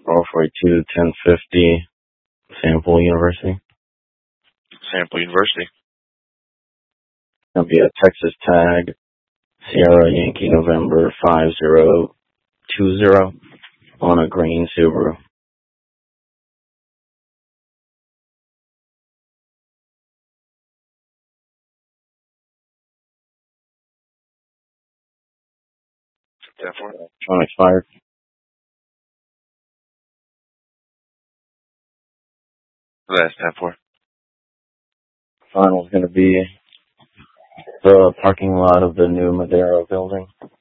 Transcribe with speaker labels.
Speaker 1: 442 1050 Sample University.
Speaker 2: Sample University.
Speaker 1: Gonna be a Texas tag, Sierra Yankee November 5020 on a green Subaru. Electronics fired.
Speaker 2: Last 10-4.
Speaker 1: Final's gonna be the parking lot of the new Madero building.